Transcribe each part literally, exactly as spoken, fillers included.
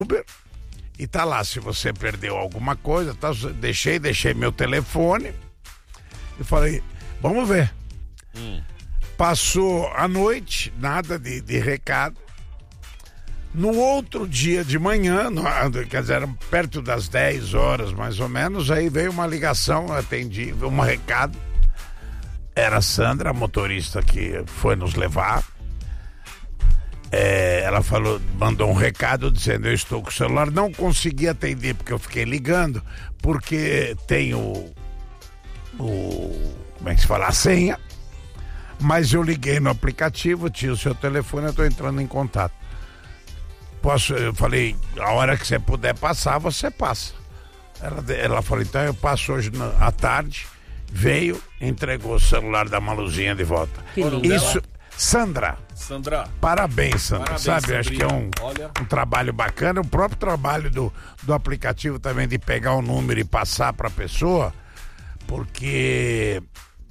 Uber e tá lá, se você perdeu alguma coisa, tá, deixei, deixei meu telefone e falei, vamos ver. Hum. Passou a noite, nada de, de recado. No outro dia de manhã, no, quer dizer, perto das dez horas mais ou menos, aí veio uma ligação, eu atendi, um recado. Era a Sandra, a motorista que foi nos levar. É, ela falou, mandou um recado dizendo, eu estou com o celular, não consegui atender porque eu fiquei ligando, porque tem o, o como é que se fala, a senha, mas eu liguei no aplicativo, tinha o seu telefone, eu estou entrando em contato. Posso, eu falei, a hora que você puder passar, você passa. Ela, ela falou, então eu passo hoje na, à tarde, veio, entregou o celular da Maluzinha de volta. Isso, Sandra. Sandra. Parabéns, Sandra. Parabéns, sabe, Sandrinha. acho que é um, um trabalho bacana. O próprio trabalho do, do aplicativo também de pegar o número e passar para a pessoa, porque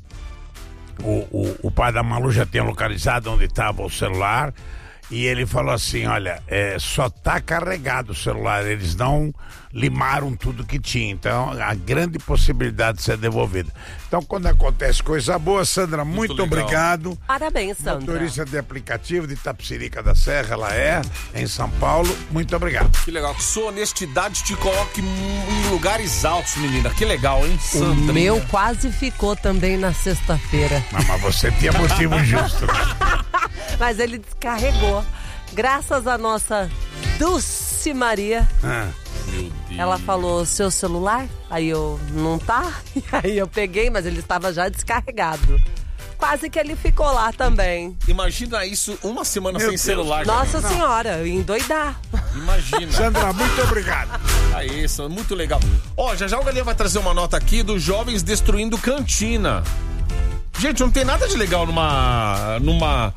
o, o, o pai da Malu já tinha localizado onde estava o celular. E ele falou assim, olha, é, só tá carregado o celular, eles não limaram tudo que tinha, então a grande possibilidade de ser devolvido. Então quando acontece coisa boa, Sandra, muito, muito obrigado. Parabéns, Sandra. Motorista de aplicativo de Itapecerica da Serra, ela é, em São Paulo, muito obrigado. Que legal, que sua honestidade te coloque em lugares altos, menina, que legal, hein, Sandra? O meu quase ficou também na sexta-feira. Mas, mas você tinha motivo justo, né? Mas ele descarregou. Graças à nossa Dulce Maria. Ah. Meu Deus. Ela falou, seu celular? Aí eu, não tá? E aí eu peguei, mas ele estava já descarregado. Quase que ele ficou lá também. Imagina isso uma semana Meu sem Deus. celular. Nossa já. Senhora, eu ia endoidar. Imagina. Sandra, muito obrigado. Aí, Sandra, muito legal. Ó, já já o Galinha vai trazer uma nota aqui dos jovens destruindo cantina. Gente, não tem nada de legal numa... numa...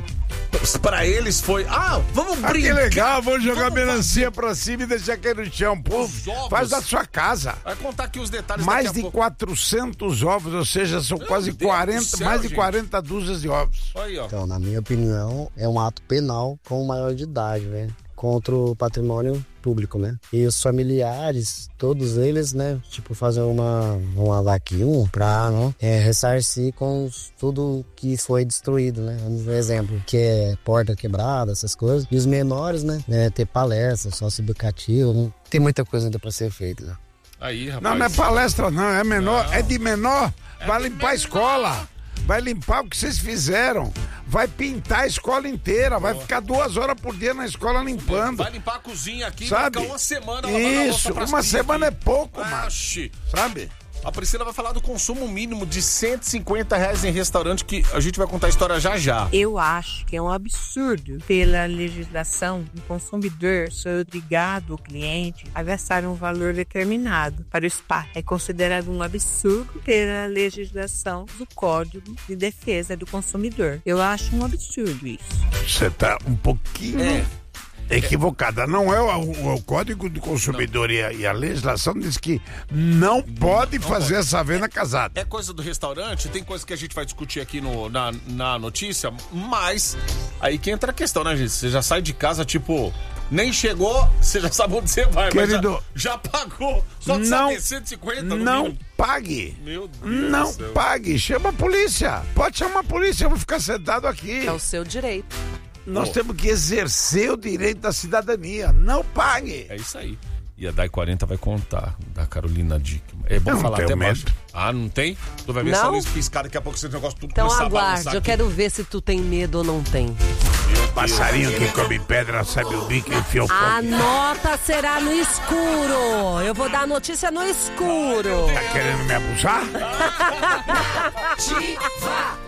Pra eles foi, ah, vamos brincar. Ah, que legal, vou jogar vamos melancia pra cima e deixar aquele no chão. Pô, faz da sua casa. Vai contar aqui os detalhes Mais daqui a de pouco. quatrocentos ovos, ou seja, são Meu quase Deus quarenta, do céu, mais de gente. quarenta dúzias de ovos. Aí, ó. Então, na minha opinião, é um ato penal com o maior de idade, né? Contra o patrimônio público, né? E os familiares, todos eles, né? Tipo, fazer uma, uma vaquinha pra, né? É, ressarcir com os, tudo que foi destruído, né? Um exemplo, que é porta quebrada, essas coisas. E os menores, né? É, ter palestra, sócio educativo. Né? Tem muita coisa ainda pra ser feita, né? Aí, rapaz. Não, não é palestra não, é menor, Não. é de menor, É vai de limpar a menor. escola. Vai limpar o que vocês fizeram. Vai pintar a escola inteira. Vai ficar duas horas por dia na escola limpando. Vai limpar a cozinha aqui, Sabe? vai ficar uma semana lavando a louça Isso, pras uma filhas semana aqui. é pouco, mano. Oxi. Sabe? A Priscila vai falar do consumo mínimo de cento e cinquenta reais em restaurante, que a gente vai contar a história já já. Eu acho que é um absurdo, pela legislação, o consumidor ser obrigado, o cliente, a gastar um valor determinado para o spa. É considerado um absurdo pela legislação do Código de Defesa do Consumidor. Eu acho um absurdo isso. Você tá um pouquinho É. equivocada. Não é o, o, o Código do Consumidor e a, e a legislação diz que não pode não fazer pode. essa venda casada. É coisa do restaurante, tem coisa que a gente vai discutir aqui no, na, na notícia, mas aí que entra a questão, né, gente? Você já sai de casa, tipo, nem chegou, você já sabe onde você vai, Querido, mas já, já pagou. Só de não, saber cento e cinquenta no Não mínimo. pague. Meu Deus Não do céu. pague. Chama a polícia. Pode chamar a polícia, eu vou ficar sentado aqui. É o seu direito. Nós Oh. temos que exercer o direito da cidadania. Não pague. É isso aí. E a Dai quarenta vai contar, da Carolina Dickman. É bom Eu não falar tenho até medo. mais. Ah, não tem? Tu vai ver Não? essa luz piscar, daqui a pouco esse negócio tudo Então começar a aguarde, balançar eu aqui. quero ver se tu tem medo ou não tem. Passarinho que come pedra sabe o bico e enfia o pão. A nota será no escuro. Eu vou dar a notícia no escuro. Tá querendo me abusar? Diva